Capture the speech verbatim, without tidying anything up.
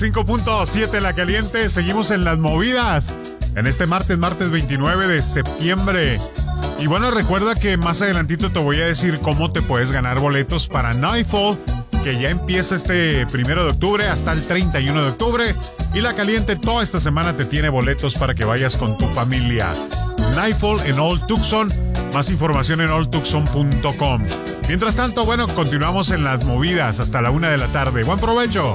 cinco punto siete La Caliente, seguimos en las movidas en este martes, martes veintinueve de septiembre. Y bueno, recuerda que más adelantito te voy a decir cómo te puedes ganar boletos para Nightfall, que ya empieza este primero de octubre hasta el treinta y uno de octubre. Y La Caliente toda esta semana te tiene boletos para que vayas con tu familia. Nightfall en Old Tucson. Más información en old tucson punto com. Mientras tanto, bueno, continuamos en las movidas hasta la una de la tarde. Buen provecho.